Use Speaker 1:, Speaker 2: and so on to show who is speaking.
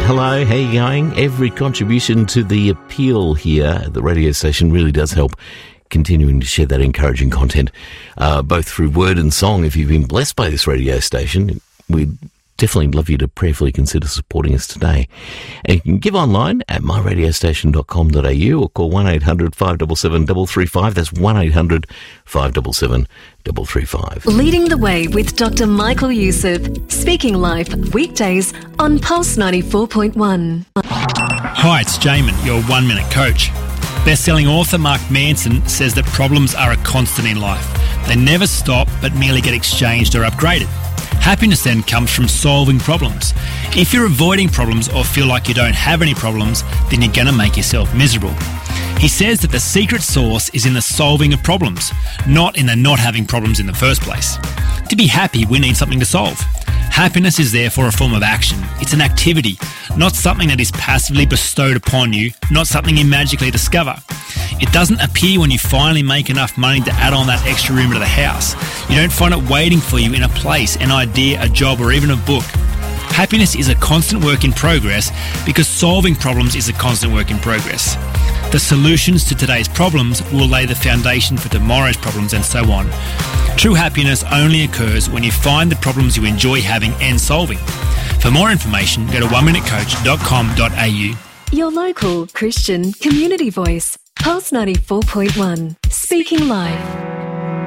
Speaker 1: Hello, how you going? Every contribution to the appeal here at the radio station really does help continuing to share that encouraging content, both through word and song. If you've been blessed by this radio station, we'd definitely love you to prayerfully consider supporting us today. And you can give online at myradiostation.com.au or call 1-800-577-335. That's 1-800-577-335.
Speaker 2: Leading the Way with Dr. Michael Youssef. Speaking live weekdays on Pulse 94.1.
Speaker 3: Hi, it's Jamin, your 1 Minute Coach. Best-selling author Mark Manson says that problems are a constant in life. They never stop but merely get exchanged or upgraded. Happiness then comes from solving problems. If you're avoiding problems or feel like you don't have any problems, then you're going to make yourself miserable. He says that the secret sauce is in the solving of problems, not in the not having problems in the first place. To be happy, we need something to solve. Happiness is therefore a form of action. It's an activity, not something that is passively bestowed upon you, not something you magically discover. It doesn't appear when you finally make enough money to add on that extra room to the house. You don't find it waiting for you in a place, an idea, a job, or even a book. Happiness is a constant work in progress because solving problems is a constant work in progress. The solutions to today's problems will lay the foundation for tomorrow's problems and so on. True happiness only occurs when you find the problems you enjoy having and solving. For more information, go to oneminutecoach.com.au.
Speaker 2: Your local Christian community voice. Pulse 94.1. Speaking live.